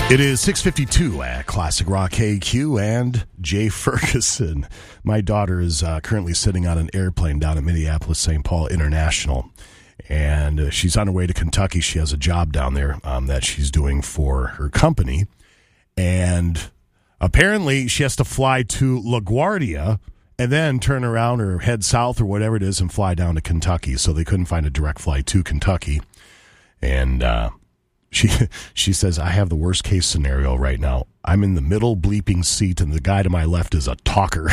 It is 6:52 at Classic Rock KQ and Jay Ferguson. My daughter is currently sitting on an airplane down at Minneapolis-St. Paul International, and she's on her way to Kentucky. She has a job down there that she's doing for her company, and apparently she has to fly to LaGuardia and then turn around or head south or whatever it is and fly down to Kentucky. So they couldn't find a direct flight to Kentucky, and She says, I have the worst case scenario right now. I'm in the middle bleeping seat, and the guy to my left is a talker.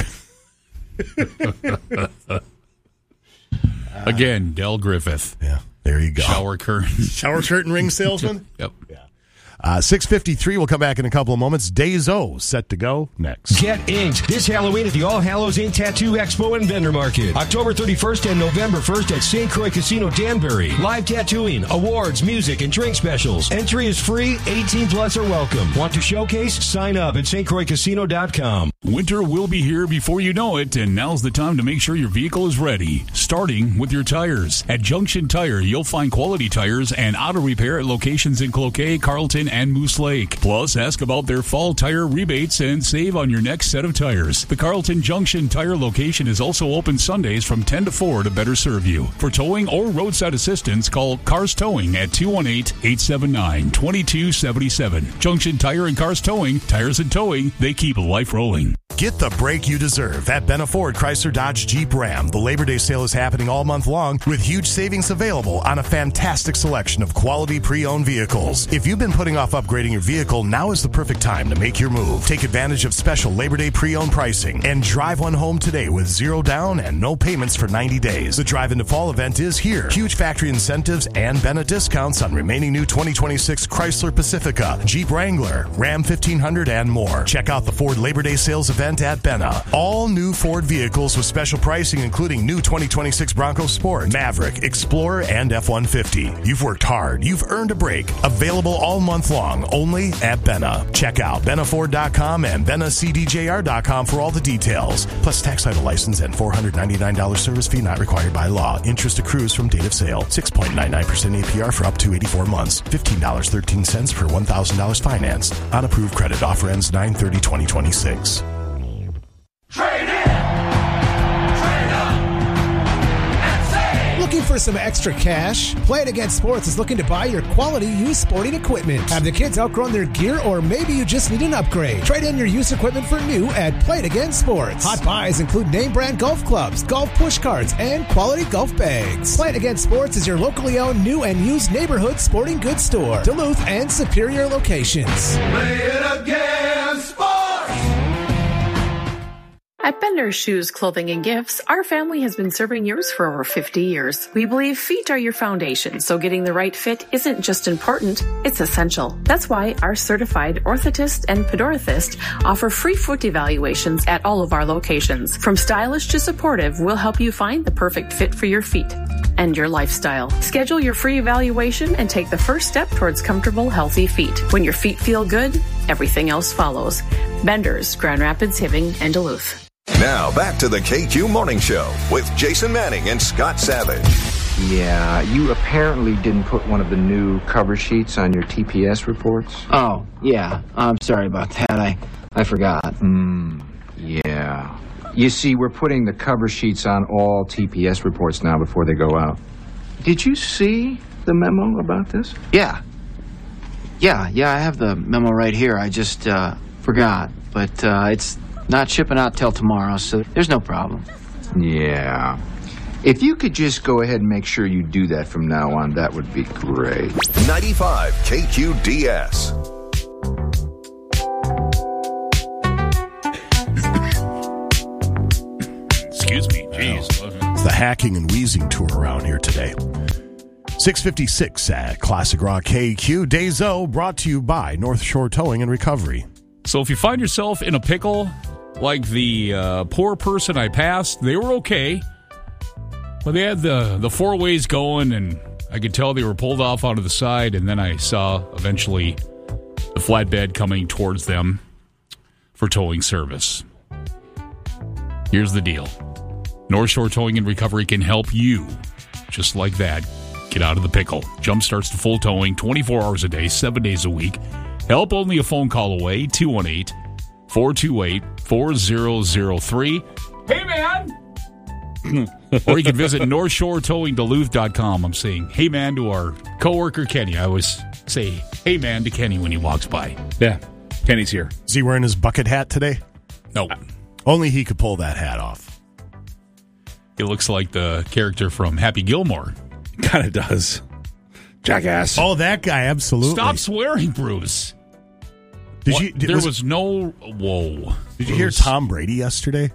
Again, Del Griffith. Yeah, there you go. Shower curtain ring salesman? Yep. Yeah. 6:53. We'll come back in a couple of moments. Days-O set to go next. Get inked this Halloween at the All Hallows Ink Tattoo Expo and Vendor Market. October 31st and November 1st at St. Croix Casino, Danbury. Live tattooing, awards, music, and drink specials. Entry is free. 18 plus are welcome. Want to showcase? Sign up at stcroixcasino.com. Winter will be here before you know it, and now's the time to make sure your vehicle is ready. Starting with your tires. At Junction Tire, you'll find quality tires and auto repair at locations in Cloquet, Carlton, and Moose Lake. Plus, ask about their fall tire rebates and save on your next set of tires. The Carlton Junction Tire location is also open Sundays from 10 to 4 to better serve you. For towing or roadside assistance, call Cars Towing at 218-879-2277. Junction Tire and Cars Towing, tires and towing, they keep life rolling. Get the break you deserve at Benna Ford, Chrysler, Dodge, Jeep, Ram. The Labor Day sale is happening all month long with huge savings available on a fantastic selection of quality pre-owned vehicles. If you've been putting off upgrading your vehicle, now is the perfect time to make your move. Take advantage of special Labor Day pre-owned pricing and drive one home today with zero down and no payments for 90 days. The Drive into Fall event is here. Huge factory incentives and Benna discounts on remaining new 2026 Chrysler Pacifica, Jeep Wrangler, Ram 1500, and more. Check out the Ford Labor Day sales event at Benna. All new Ford vehicles with special pricing, including new 2026 Bronco Sport, Maverick, Explorer, and F-150. You've worked hard. You've earned a break. Available all month long, only at Benna. Check out BennaFord.com and BennaCDJR.com for all the details. Plus tax title license and $499 service fee not required by law. Interest accrues from date of sale. 6.99% APR for up to 84 months. $15.13 per $1,000 financed. On approved credit. Offer ends 9/30/2026. Trade in! Trade up! And save! Looking for some extra cash? Play It Again Sports is looking to buy your quality used sporting equipment. Have the kids outgrown their gear, or maybe you just need an upgrade? Trade in your used equipment for new at Play It Again Sports. Hot buys include name brand golf clubs, golf push carts, and quality golf bags. Play It Again Sports is your locally owned new and used neighborhood sporting goods store. Duluth and Superior locations. Play it again, sports! At Bender's Shoes, Clothing, and Gifts, our family has been serving yours for over 50 years. We believe feet are your foundation, so getting the right fit isn't just important, it's essential. That's why our certified orthotist and podorthist offer free foot evaluations at all of our locations. From stylish to supportive, we'll help you find the perfect fit for your feet and your lifestyle. Schedule your free evaluation and take the first step towards comfortable, healthy feet. When your feet feel good, everything else follows. Bender's, Grand Rapids, Hibbing, and Duluth. Now, back to the KQ Morning Show with Jason Manning and Scott Savage. Yeah, you apparently didn't put one of the new cover sheets on your TPS reports. Oh, yeah. I'm sorry about that. I forgot. Yeah. You see, we're putting the cover sheets on all TPS reports now before they go out. Did you see the memo about this? Yeah, I have the memo right here. I just forgot. But it's not shipping out till tomorrow, so there's no problem. Yeah. If you could just go ahead and make sure you do that from now on, that would be great. 95 KQDS. Excuse me. Jeez. It's the hacking and wheezing tour around here today. 6:56 at Classic Rock KQ. Days-O brought to you by North Shore Towing and Recovery. So if you find yourself in a pickle, like the poor person I passed, they were okay. But they had the four ways going, and I could tell they were pulled off onto the side, and then I saw eventually the flatbed coming towards them for towing service. Here's the deal. North Shore Towing and Recovery can help you, just like that, get out of the pickle. Jump starts to full towing 24 hours a day, 7 days a week. Help only a phone call away, 218-428-4003. Hey, man! Or you can visit NorthShoreTowingDuluth.com. I'm saying, hey, man, to our coworker, Kenny. I always say, hey, man, to Kenny when he walks by. Yeah, Kenny's here. Is he wearing his bucket hat today? No. Only he could pull that hat off. It looks like the character from Happy Gilmore. Kind of does. Jackass. Oh, that guy, absolutely. Stop swearing, Bruce. There was no... Whoa. Did you hear Tom Brady yesterday?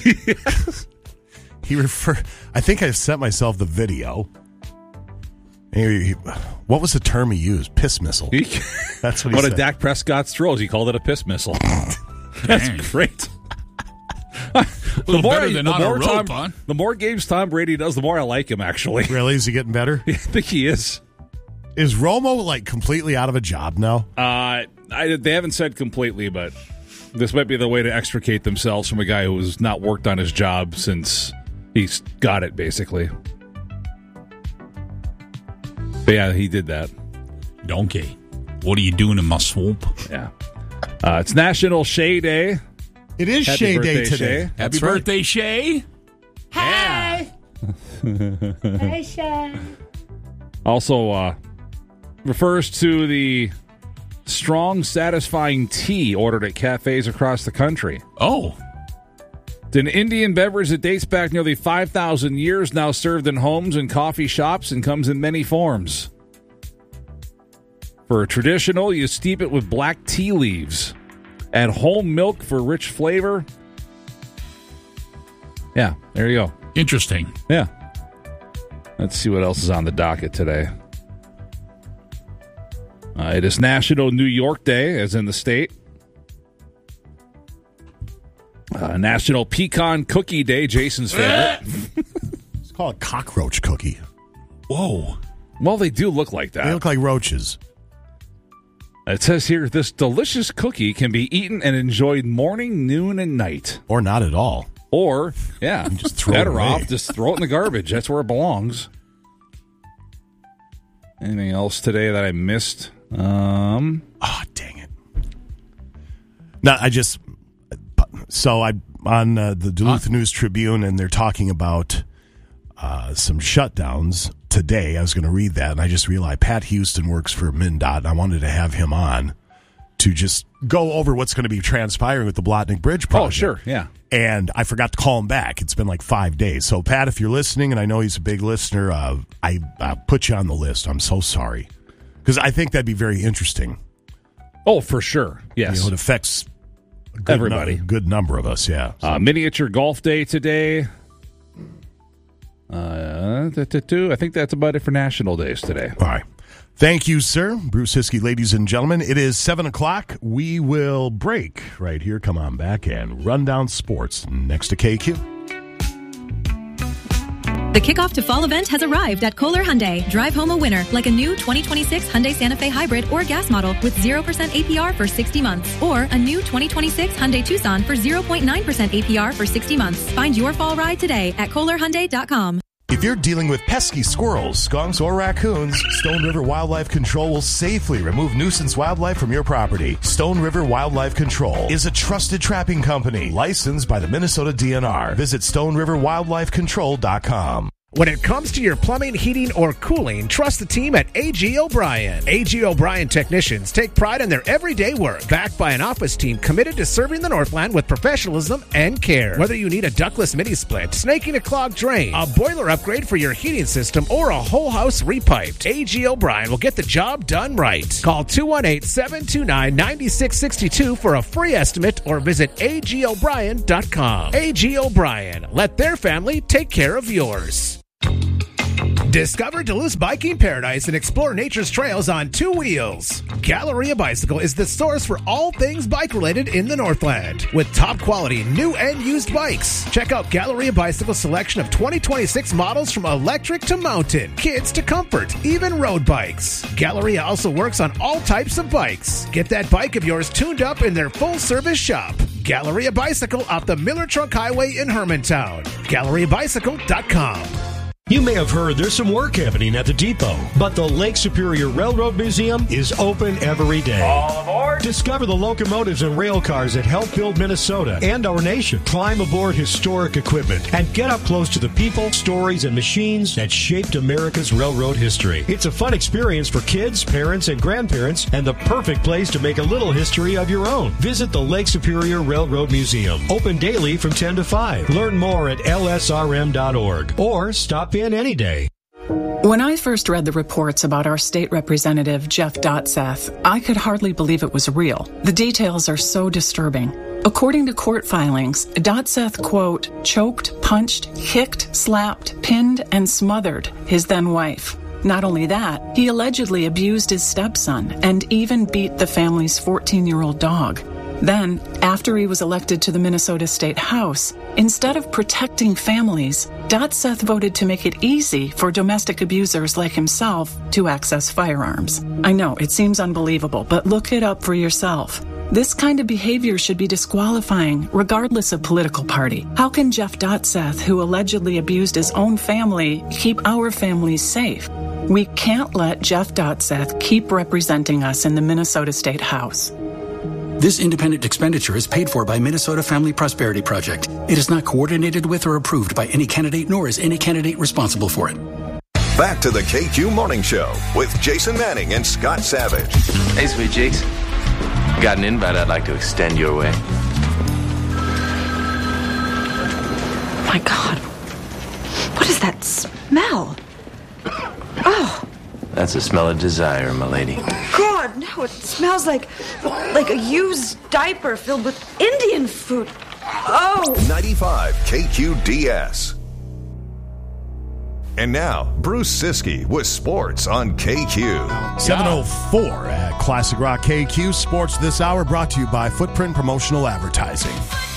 I think I sent myself the video. What was the term he used? Piss missile. That's what he said. One of Dak Prescott's throws, he called it a piss missile. That's great. The more games Tom Brady does, the more I like him, actually. Really? Is he getting better? I think he is. Is Romo, like, completely out of a job now? They haven't said completely, but this might be the way to extricate themselves from a guy who has not worked on his job since he's got it, basically. But yeah, he did that. Donkey. What are you doing in my swamp? Yeah. It's National Shay Day. It is Shay Day today. Shay. Happy birthday, Shay. Hi. Hey, Shay. Also, refers to the strong, satisfying tea ordered at cafes across the country. Oh. It's an Indian beverage that dates back nearly 5,000 years, now served in homes and coffee shops, and comes in many forms. For traditional, you steep it with black tea leaves. Add whole milk for rich flavor. Yeah, there you go. Interesting. Yeah. Let's see what else is on the docket today. It is National New York Day, as in the state. National Pecan Cookie Day, Jason's favorite. It's called a cockroach cookie. Whoa. Well, they do look like that. They look like roaches. It says here, this delicious cookie can be eaten and enjoyed morning, noon, and night. Or not at all. Or, yeah, just throw it better away. off, just throw it in the garbage. That's where it belongs. Anything else today that I missed? Oh, dang it. No, I'm on the Duluth News Tribune, and they're talking about some shutdowns today. I was going to read that, and I just realized Pat Houston works for MnDOT, and I wanted to have him on to just go over what's going to be transpiring with the Blotnick Bridge project. Oh, sure, yeah. And I forgot to call him back. It's been like 5 days. So, Pat, if you're listening, and I know he's a big listener, I put you on the list. I'm so sorry. Because I think that'd be very interesting. Oh, for sure. Yes. It affects everybody. Good number of us, yeah. So. Miniature Golf Day today. I think that's about it for National Days today. All right. Thank you, sir. Bruce Hiskey, ladies and gentlemen. It is 7 o'clock. We will break right here. Come on back and run down sports next to KQ. The kickoff to fall event has arrived at Kohler Hyundai. Drive home a winner, like a new 2026 Hyundai Santa Fe Hybrid or gas model with 0% APR for 60 months. Or a new 2026 Hyundai Tucson for 0.9% APR for 60 months. Find your fall ride today at KohlerHyundai.com. If you're dealing with pesky squirrels, skunks, or raccoons, Stone River Wildlife Control will safely remove nuisance wildlife from your property. Stone River Wildlife Control is a trusted trapping company licensed by the Minnesota DNR. Visit StoneRiverWildlifeControl.com. When it comes to your plumbing, heating, or cooling, trust the team at A.G. O'Brien. A.G. O'Brien technicians take pride in their everyday work, backed by an office team committed to serving the Northland with professionalism and care. Whether you need a ductless mini-split, snaking a clogged drain, a boiler upgrade for your heating system, or a whole house repiped, A.G. O'Brien will get the job done right. Call 218-729-9662 for a free estimate or visit agobrien.com. A.G. O'Brien. Let their family take care of yours. Discover Duluth's biking paradise and explore nature's trails on two wheels. Galleria Bicycle is the source for all things bike-related in the Northland. With top-quality new and used bikes. Check out Galleria Bicycle's selection of 2026 models from electric to mountain, kids to comfort, even road bikes. Galleria also works on all types of bikes. Get that bike of yours tuned up in their full-service shop. Galleria Bicycle off the Miller Trunk Highway in Hermantown. GalleriaBicycle.com. You may have heard there's some work happening at the depot, but the Lake Superior Railroad Museum is open every day. All aboard! Discover the locomotives and rail cars that help build Minnesota and our nation. Climb aboard historic equipment and get up close to the people, stories, and machines that shaped America's railroad history. It's a fun experience for kids, parents, and grandparents, and the perfect place to make a little history of your own. Visit the Lake Superior Railroad Museum. Open daily from 10 to 5. Learn more at lsrm.org or stop in any day. When I first read the reports about our state representative, Jeff Dotseth, I could hardly believe it was real. The details are so disturbing. According to court filings, Dotseth, quote, choked, punched, kicked, slapped, pinned, and smothered his then wife. Not only that, he allegedly abused his stepson and even beat the family's 14-year-old dog. Then, after he was elected to the Minnesota State House, instead of protecting families, Dotseth voted to make it easy for domestic abusers like himself to access firearms. I know, it seems unbelievable, but look it up for yourself. This kind of behavior should be disqualifying, regardless of political party. How can Jeff Dotseth, who allegedly abused his own family, keep our families safe? We can't let Jeff Dotseth keep representing us in the Minnesota State House. This independent expenditure is paid for by Minnesota Family Prosperity Project. It is not coordinated with or approved by any candidate, nor is any candidate responsible for it. Back to the KQ Morning Show with Jason Manning and Scott Savage. Hey, Sweet Cheeks. Got an invite I'd like to extend your way. My God. What is that smell? Oh. That's the smell of desire, my lady. God, no, it smells like a used diaper filled with Indian food. Oh. 95 KQDS. And now, Bruce Siskey with sports on KQ. 7:04 at Classic Rock KQ. Sports this hour brought to you by Footprint Promotional Advertising.